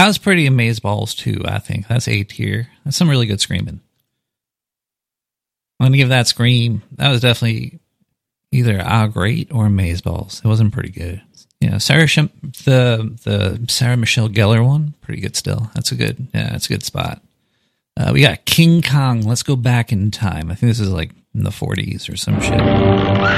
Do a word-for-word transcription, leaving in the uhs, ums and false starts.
was pretty Amazeballs too, I think. That's A tier. That's some really good screaming. I'm going to give that scream. That was definitely either Ah Great or Amazeballs. It wasn't pretty good. You know, Sarah Sh- the the Sarah Michelle Gellar one, pretty good still. That's a good, yeah, that's a good spot. Uh, we got King Kong. Let's go back in time. I think this is like in the forties or some shit.